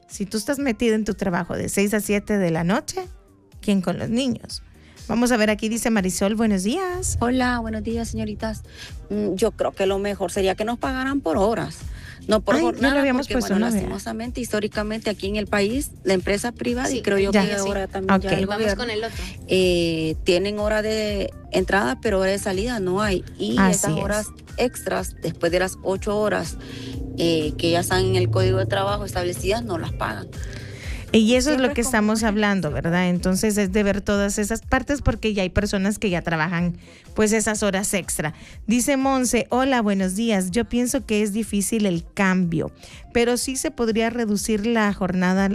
Si tú estás metido en tu trabajo de 6 a 7 de la noche, ¿quién con los niños? Vamos a ver, aquí dice Marisol, buenos días. Hola, buenos días, señoritas. Yo creo que lo mejor sería que nos pagaran por horas, no por jornada, lo habíamos porque puesto, bueno, ¿no? lastimosamente, históricamente aquí en el país, la empresa privada, Sí, y creo yo ya, que sí. ahora también ya el Vamos gobierno, con el otro. tienen hora de entrada, pero hora de salida no hay. Y Así esas es. horas extras, después de las 8 horas que ya están en el código de trabajo establecidas, no las pagan. Y eso es Siempre lo que como estamos mujer. hablando, ¿verdad? Entonces es de ver todas esas partes porque ya hay personas que ya trabajan pues esas horas extra. Dice Monse, hola, buenos días. Yo pienso que es difícil el cambio, pero sí se podría reducir la jornada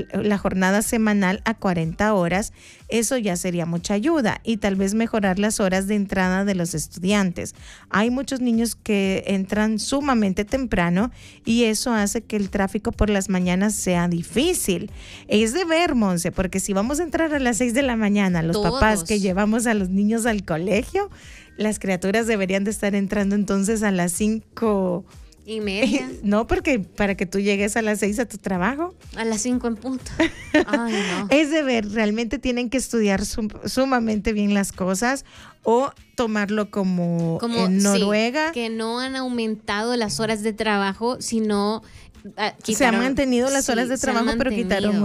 semanal a 40 horas. Eso ya sería mucha ayuda y tal vez mejorar las horas de entrada de los estudiantes. Hay muchos niños que entran sumamente temprano y eso hace que el tráfico por las mañanas sea difícil. Es de ver, Monse, porque si vamos a entrar a las 6 de la mañana, los Todos. papás que llevamos a los niños al colegio, las criaturas deberían de estar entrando entonces a las 5:30. No, porque para que tú llegues a las 6 a tu trabajo. A las 5 en punto. Ay, no. Es de ver, realmente tienen que estudiar sumamente bien las cosas o tomarlo como en Noruega. Sí, que no han aumentado las horas de trabajo, sino se han mantenido las horas de trabajo, pero quitaron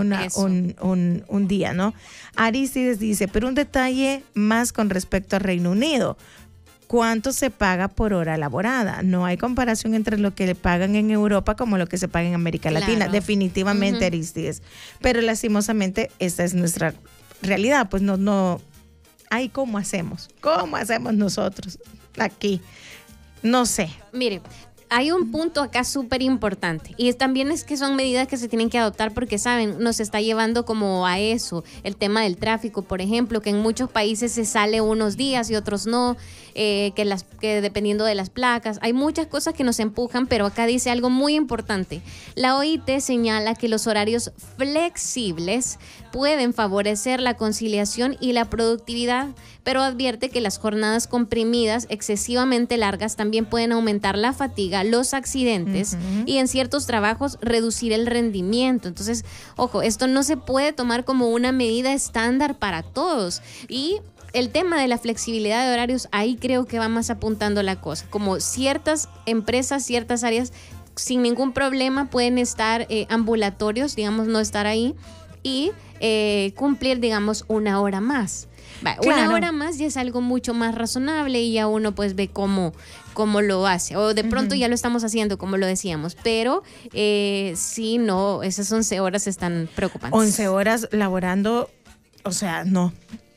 un día, ¿no? Aristides dice, pero un detalle más con respecto al Reino Unido. ¿Cuánto se paga por hora laborada? No hay comparación entre lo que le pagan en Europa como lo que se paga en América Latina. Definitivamente, Aristides. Pero lastimosamente esta es nuestra realidad. Pues no hay cómo hacemos. ¿Cómo hacemos nosotros aquí? No sé. Mire, hay un punto acá súper importante y también es que son medidas que se tienen que adoptar porque, saben, nos está llevando como a eso, el tema del tráfico, por ejemplo, que en muchos países se sale unos días y otros no, que dependiendo de las placas, hay muchas cosas que nos empujan, pero acá dice algo muy importante. La OIT señala que los horarios flexibles pueden favorecer la conciliación y la productividad, pero advierte que las jornadas comprimidas excesivamente largas también pueden aumentar la fatiga, los accidentes y en ciertos trabajos reducir el rendimiento. Entonces, ojo, esto no se puede tomar como una medida estándar para todos. Y el tema de la flexibilidad de horarios, ahí creo que va más apuntando la cosa. Como ciertas empresas, ciertas áreas, sin ningún problema pueden estar ambulatorios, digamos, no estar ahí y cumplir, digamos, una hora más. Claro. Una hora más ya es algo mucho más razonable y ya uno pues ve cómo lo hace, o de pronto ya lo estamos haciendo como lo decíamos, pero sí, no, esas 11 horas están preocupantes. 11 horas laborando, o sea, no,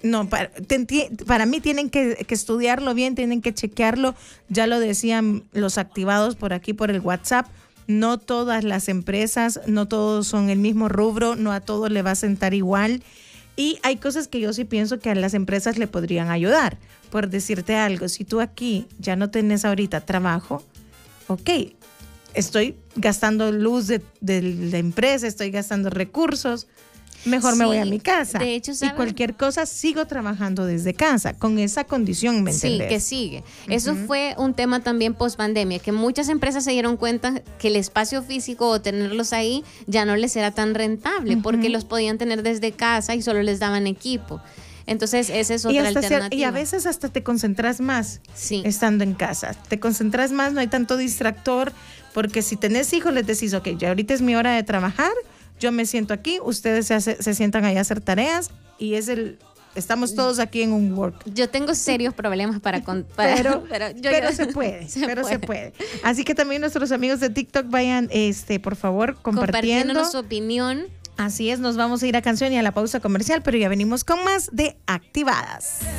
para mí tienen que estudiarlo bien, tienen que chequearlo, ya lo decían los activados por aquí por el WhatsApp. No todas las empresas, no todos son el mismo rubro, no a todos le va a sentar igual. Y hay cosas que yo sí pienso que a las empresas le podrían ayudar. Por decirte algo, si tú aquí ya no tenés ahorita trabajo, ok, estoy gastando luz de la empresa, estoy gastando recursos, mejor me voy a mi casa. De hecho, y cualquier cosa sigo trabajando desde casa, con esa condición, ¿me entendés? Sí, que sigue. Eso fue un tema también post pandemia, que muchas empresas se dieron cuenta que el espacio físico o tenerlos ahí ya no les era tan rentable, porque los podían tener desde casa y solo les daban equipo. Entonces, esa es otra alternativa. Y a veces hasta te concentras más estando en casa. Te concentras más, no hay tanto distractor, porque si tenés hijos les decís, ok, ya ahorita es mi hora de trabajar, yo me siento aquí, ustedes se sientan allá a hacer tareas y estamos todos aquí en un work. Yo tengo serios problemas pero se puede, se puede. Así que también nuestros amigos de TikTok vayan, por favor, compartiendo su opinión. Así es, nos vamos a ir a canción y a la pausa comercial, pero ya venimos con más de Activadas.